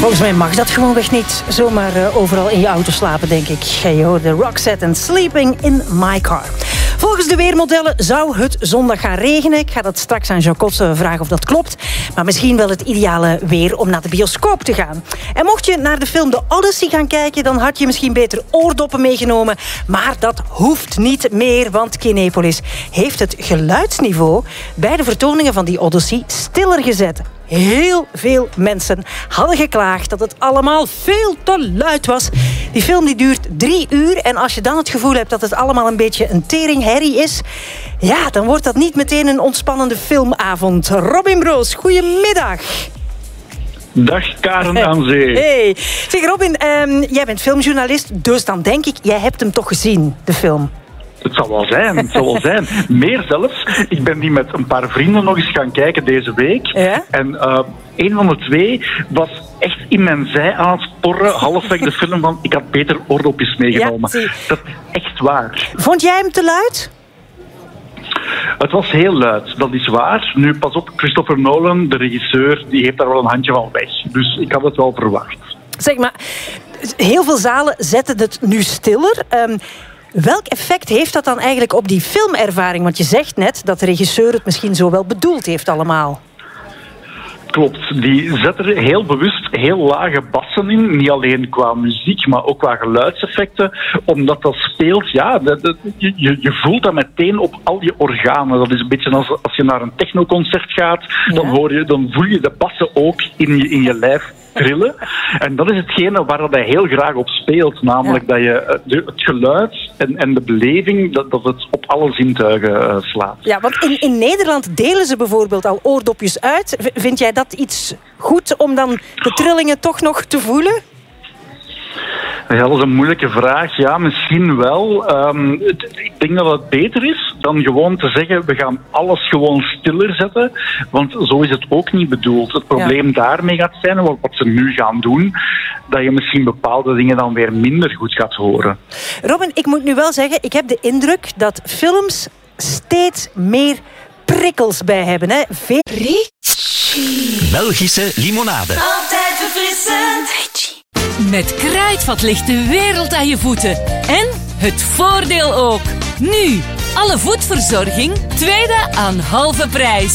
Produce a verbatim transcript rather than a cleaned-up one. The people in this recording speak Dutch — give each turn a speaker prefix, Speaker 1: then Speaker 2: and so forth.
Speaker 1: Volgens mij mag dat gewoonweg niet zomaar uh, overal in je auto slapen, denk ik. Je hoorde Roxette en Sleeping in My Car. Volgens de weermodellen zou het zondag gaan regenen. Ik ga dat straks aan Jacotte vragen of dat klopt. Maar misschien wel het ideale weer om naar de bioscoop te gaan. En mocht je naar de film The Odyssey gaan kijken, dan had je misschien beter oordoppen meegenomen. Maar dat hoeft niet meer, want Kinepolis heeft het geluidsniveau bij de vertoningen van die Odyssey stiller gezet. Heel veel mensen hadden geklaagd dat het allemaal veel te luid was. Die film die duurt drie uur en als je dan het gevoel hebt dat het allemaal een beetje een teringherrie is, ja, dan wordt dat niet meteen een ontspannende filmavond. Robin Broos, goedemiddag.
Speaker 2: Dag Karen aan Zee.
Speaker 1: Hey. Zeg Robin, um, jij bent filmjournalist, dus dan denk ik, jij hebt hem toch gezien, de film?
Speaker 2: Het zal wel zijn, het zal wel zijn. Meer zelfs. Ik ben die met een paar vrienden nog eens gaan kijken deze week.
Speaker 1: Ja?
Speaker 2: En uh, een van de twee was echt in mijn zij aan het porren, halfweg de film van ik had beter oordopjes meegenomen.
Speaker 1: Ja,
Speaker 2: dat is echt waar.
Speaker 1: Vond jij hem te luid?
Speaker 2: Het was heel luid, dat is waar. Nu, pas op, Christopher Nolan, de regisseur, die heeft daar wel een handje van weg. Dus ik had het wel verwacht.
Speaker 1: Zeg maar, heel veel zalen zetten het nu stiller. Um, Welk effect heeft dat dan eigenlijk op die filmervaring? Want je zegt net dat de regisseur het misschien zo wel bedoeld heeft allemaal.
Speaker 2: Klopt, die zet er heel bewust heel lage bassen in. Niet alleen qua muziek, maar ook qua geluidseffecten. Omdat dat speelt, ja, dat, dat, je, je voelt dat meteen op al je organen. Dat is een beetje als, als je naar een technoconcert gaat, ja. dan, hoor je, dan voel je de bassen ook in je, in je lijf trillen. En dat is hetgene waar hij heel graag op speelt. Namelijk ja. dat je de, het geluid en, en de beleving, dat, dat het op alle zintuigen uh, slaat.
Speaker 1: Ja, want in, in Nederland delen ze bijvoorbeeld al oordopjes uit. V- vind jij dat iets goed om dan de trillingen toch nog te voelen?
Speaker 2: Ja, dat is een moeilijke vraag. Ja, misschien wel. Um, het, ik denk dat het beter is dan gewoon te zeggen we gaan alles gewoon stiller zetten. Want zo is het ook niet bedoeld. Het probleem ja. daarmee gaat zijn, wat, wat ze nu gaan doen, dat je misschien bepaalde dingen dan weer minder goed gaat horen.
Speaker 1: Robin, ik moet nu wel zeggen, ik heb de indruk dat films steeds meer prikkels bij hebben. Hè? Ve-
Speaker 3: Belgische limonade.
Speaker 4: Altijd verfrissend.
Speaker 5: Met Kruidvat ligt de wereld aan je voeten. En het voordeel ook. Nu, alle voetverzorging, tweede aan halve prijs.